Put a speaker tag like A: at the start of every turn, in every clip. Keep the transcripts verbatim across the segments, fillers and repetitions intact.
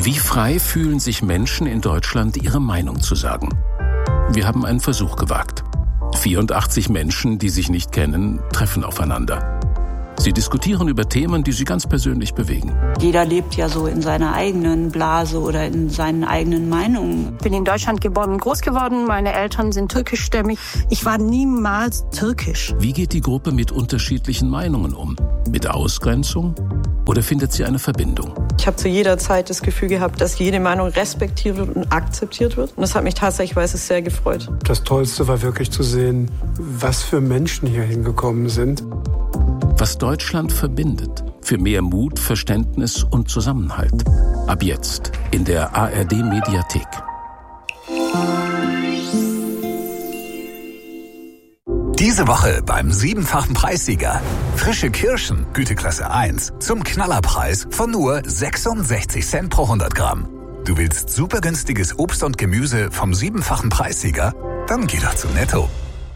A: Wie frei fühlen sich Menschen in Deutschland, ihre Meinung zu sagen? Wir haben einen Versuch gewagt. vierundachtzig Menschen, die sich nicht kennen, treffen aufeinander. Sie diskutieren über Themen, die sie ganz persönlich bewegen.
B: Jeder lebt ja so in seiner eigenen Blase oder in seinen eigenen Meinungen.
C: Ich bin in Deutschland geboren und groß geworden. Meine Eltern sind türkischstämmig. Ich war niemals türkisch.
A: Wie geht die Gruppe mit unterschiedlichen Meinungen um? Mit Ausgrenzung? Oder findet sie eine Verbindung?
D: Ich habe zu jeder Zeit das Gefühl gehabt, dass jede Meinung respektiert wird und akzeptiert wird. Und das hat mich tatsächlich sehr gefreut.
E: Das Tollste war wirklich zu sehen, was für Menschen hier hingekommen sind.
A: Was Deutschland verbindet. Für mehr Mut, Verständnis und Zusammenhalt. Ab jetzt in der A R D-Mediathek.
F: Diese Woche beim siebenfachen Preissieger. Frische Kirschen, Güteklasse eins, zum Knallerpreis von nur sechsundsechzig Cent pro hundert Gramm. Du willst super günstiges Obst und Gemüse vom siebenfachen Preissieger? Dann geh doch zu Netto.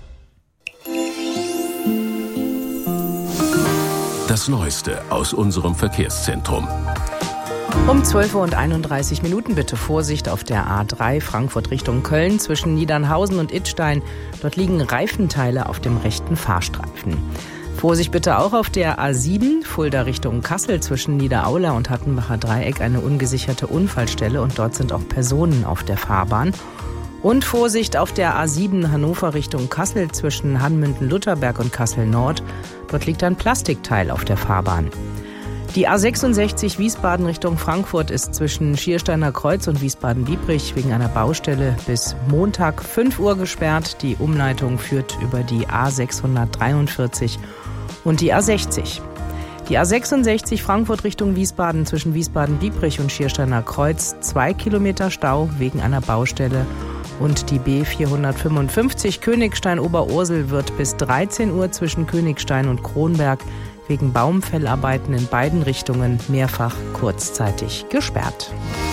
A: Das Neueste aus unserem Verkehrszentrum.
G: Um zwölf Uhr einunddreißig Minuten bitte Vorsicht auf der A drei Frankfurt Richtung Köln zwischen Niedernhausen und Idstein. Dort liegen Reifenteile auf dem rechten Fahrstreifen. Vorsicht bitte auch auf der A sieben Fulda Richtung Kassel zwischen Niederaula und Hattenbacher Dreieck, eine ungesicherte Unfallstelle und dort sind auch Personen auf der Fahrbahn. Und Vorsicht auf der A sieben Hannover Richtung Kassel zwischen Hanmünden-Lutherberg und Kassel-Nord. Dort liegt ein Plastikteil auf der Fahrbahn. Die A sechsundsechzig Wiesbaden Richtung Frankfurt ist zwischen Schiersteiner Kreuz und Wiesbaden-Biebrich wegen einer Baustelle bis Montag fünf Uhr gesperrt. Die Umleitung führt über die A sechshundertdreiundvierzig und die A sechzig. Die A sechsundsechzig Frankfurt Richtung Wiesbaden zwischen Wiesbaden-Biebrich und Schiersteiner Kreuz zwei Kilometer Stau wegen einer Baustelle. Und die B vierhundertfünfundfünfzig Königstein-Oberursel wird bis dreizehn Uhr zwischen Königstein und Kronberg wegen Baumfellarbeiten in beiden Richtungen mehrfach kurzzeitig gesperrt.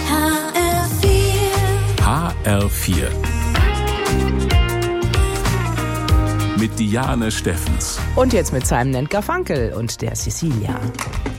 A: H R vier mit Diane Steffens.
G: Und jetzt mit Simon and Garfunkel und der Cecilia.